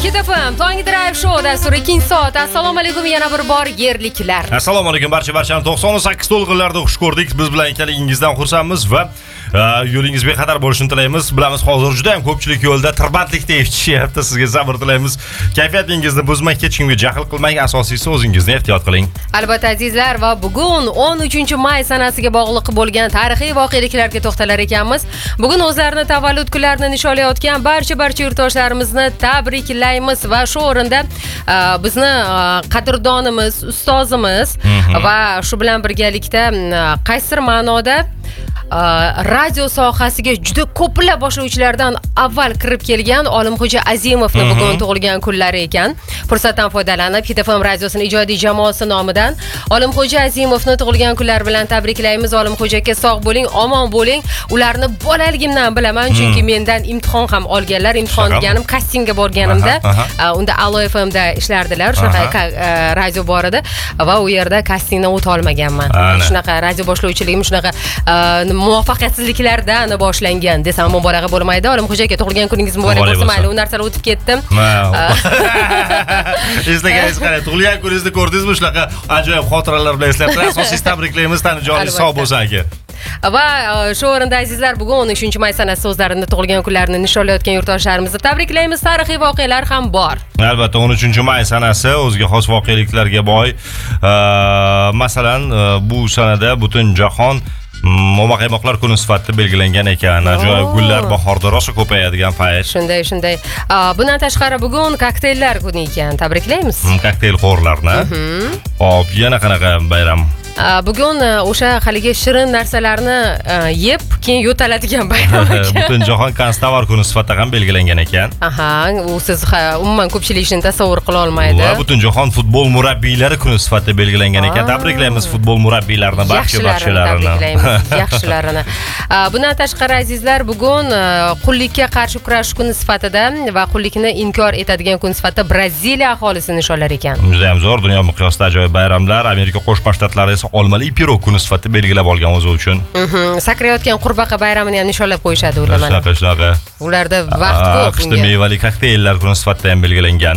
Hit FM Tong Drive Show dasturi 2 soat. Assalomu alaykum yana bir bor yerliklar. Assalomu alaykum barchani 98 to'lqinlarda xush ko'rdik. Biz bilan ekanligingizdan xursandmiz va yo'lingiz bexatar bo'lishini tilaymiz. Bilamiz hozir juda ham ko'pchilik yo'lda tirbandlikda yetishayapti. Sizga sabr tilaymiz. Kayfiyatingizni buzmang, hech kimga jahl qilmang, asosiysi o'zingizni ehtiyot qiling. Albatta azizlar, va bugun 13-may sanasiga bog'liq bo'lgan tarixiy voqeliklarga to'xtalar ekanmiz. Bugun o'zlarini tavallud kunlarini nishonlayotgan barcha yurtdoshlarimizni tabriklaymiz va shu o'rinda bizni qadrdonimiz, ustozimiz va shu bilan birgalikda qaysidir ma'noda radio sohasiga juda ko'plab boshlovchilardan avval kirib kelgan Olimxo'ja Azimovni bugun tug'ilgan kunlari ekan. Fursatdan foydalanib Hit FM radiosining ijodiy jamoasi nomidan Olimxo'ja Azimovni tug'ilgan kunlar bilan tabriklaymiz. Olimxo'ja aka sog' bo'ling, omon bo'ling. Ularni bolaligimdan bilaman, chunki mendan imtihon ham olganlar. Imtihon deganim kastingga borganimda, unda Alo FMda ishlardilar. Shunaqa radio bor edi va u yerda kastingdan o'ta olmaganman. Shunaqa radio boshlovchiligim shunaqa muvaffaqiyatsizliklardan boshlangan desam mubolag'a bo'lmaydi. Olimxo'ja aka tug'ilgan kuningiz muborak bo'lsin. Mayli, u narsalar o'tib ketdim. Eslaganingiz qarang, tug'ilgan kuningizni ko'rdingizmi? Shunaqa ajoyib xotiralar bilan eslab turasiz. Asosiysi tabriklaymiz, tanijoningiz sog' bo'lsin aka. Va shu o'rinda azizlar, bugun 13-may sanasi o'zlarini tug'ilgan kunlarini nishonlayotgan yurtdoshlarimizni tabriklaymiz. Tarixiy voqealar ham bor. Albatta 13-may sanasi o'ziga xos voqeliklarga boy. Masalan, bu sanada butun jahon momaqaymoqlar kuni sifatida belgilangan ekan. Ajoyib gullar bahorda rosa ko'payadigan payt. Shunday. Bundan tashqari bugun kokteyllar kuni ekan. Tabriklaymiz. Kokteyl xo'rlarni. Hop, yana qanaqa bayram? Bugun o'sha haligi shirin narsalarni yeb, keyin yo'taladigan bayram ekan. Butun jahon konstavar kuni sifatida ham belgilangan ekan. U siz umuman ko'pchilik ishni tasavvur qila olmaydi. Va butun jahon futbol murabbiylari kuni sifatida belgilangan ekan. Tabriklaymiz futbol murabbiylarini, barchalarini. Yaxshilarini. Bundan tashqari azizlar, bugun qullikka qarshi kurashish kuni sifatida va qullikni inkor etadigan kun sifatida Braziliya aholisi nishonlar ekan. Juda ham zo'r, dunyo miqyosida ajoyib bayramlar. Amerika Qo'shma Shtatlari esa olmali pirog kuni sifatida belgilab olgan o'zi uchun. Sakrayotgan qurbaqa bayramini ham nishonlab qo'yishadi ular mana. Shunaqa. Ularda vaqt ko'p. Qishda mevali kokteyllar kuni sifatida ham belgilangan.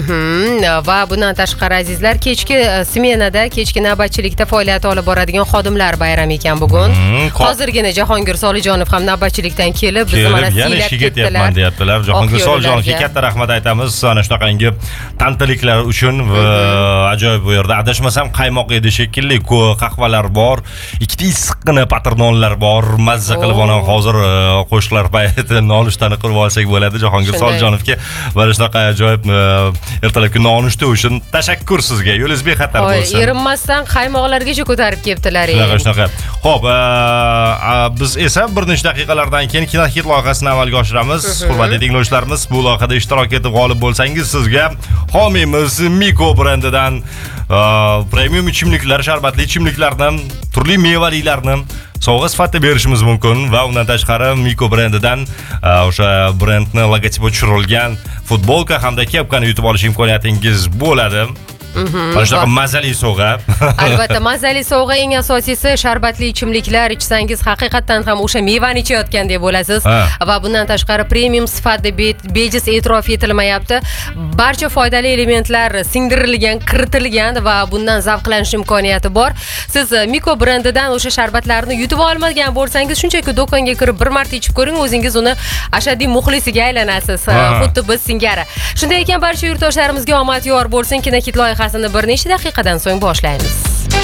Va bundan tashqari azizlar, kechki smenada, kechki navbatchilikda faoliyat olib boradigan xodimlar bayrami ekan bugun. Hozirgina Jahongir Solijonov ham navbatchilikdan kelib bizni mana siylab ketdilar. Deyaptilar. Jahongir Solijonovga katta rahmat aytamiz. Ana shunaqangi tantaliklar uchun va ajoyib bu yerda adashmasam qaymoq edi shekilli, qahvalar bor, ikkita issiqqina paternonlar bor. Mazza qilib ona hozir qo'shiqlar paytida nonushta qilib olsak bo'ladi. Jahongir Solijonovga mana shunaqa ajoyib ertalabki nonushta uchun tashakkur sizga. Yo'lingiz bexatar bo'lsin. Erinmasdan qaymoqlargacha ko'tarib kelibdilar. Shunaqa. Xo'p, biz esa bir necha daqiqalardan keyin Kinohit loyihasini amalga oshiramiz. Hurmatli tinglovchilarimiz, bu loyihada ishtirok etib g'olib bo'lsangiz, sizga homiymiz Miko brendidan premium ichimliklar, sharbatli ichimliklarni, turli mevalilarni sovg'a sifatida berishimiz mumkin va undan tashqari Miko brendidan o'sha brendni logotipi tushirilgan futbolka hamda kepkani yutib olish imkoniyatingiz bo'ladi. Mana shunaqa mazali sovg'a. Albatta, mazali sovg'a, eng asosiysi sharbatli ichimliklar ichsangiz haqiqatan ham o'sha mevani ichayotgandek bo'lasiz. Va bundan tashqari premium sifatida bejiz e'tirof etilmayapti. Barcha foydali elementlar singdirilgan, kiritilgan va bundan zavqlanish imkoniyati bor. Siz Miko brendidan o'sha sharbatlarni yutib olmagan bo'lsangiz, shunchaki do'konga kirib bir marta ichib ko'ring, o'zingiz uni ashaddiy muxlisiga aylanasiz. Xuddi biz singari. Shunday ekan, barcha yurtdoshlarimizga omad yor bo'lsin. Kinohit loyihasini bir necha daqiqadan so'ng boshlaymiz.